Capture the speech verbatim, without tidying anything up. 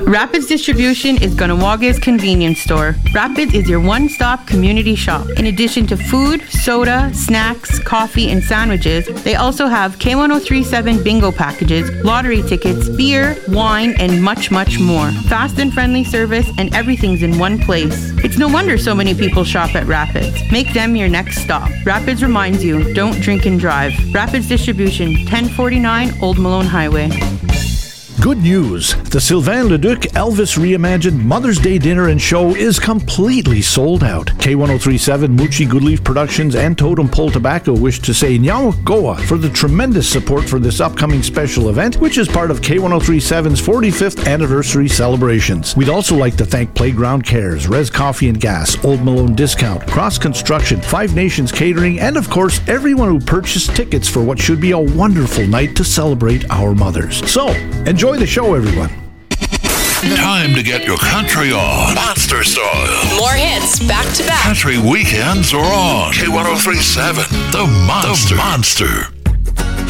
Rapids Distribution is Ganawaga's convenience store. Rapids is your one-stop community shop. In addition to food, soda, snacks, coffee, and sandwiches, they also have K ten thirty-seven bingo packages, lottery tickets, beer, wine, and much, much more. Fast and friendly service, and everything's in one place. It's no wonder so many people shop at Rapids. Make them your next stop. Rapids reminds you, don't drink and drive. Rapids Distribution, ten forty-nine Old Malone Highway. Good news. The Sylvain Leduc Elvis Reimagined Mother's Day Dinner and Show is completely sold out. K ten thirty-seven, Moochie Goodleaf Productions, and Totem Pole Tobacco wish to say Nyawak Goa for the tremendous support for this upcoming special event, which is part of K ten thirty-seven's forty-fifth anniversary celebrations. We'd also like to thank Playground Cares, Res Coffee and Gas, Old Malone Discount, Cross Construction, Five Nations Catering, and of course, everyone who purchased tickets for what should be a wonderful night to celebrate our mothers. So, enjoy the show, everyone. Time to get your country on. Monster style. More hits back to back. Country weekends are on. K ten thirty-seven, The Monster. The Monster.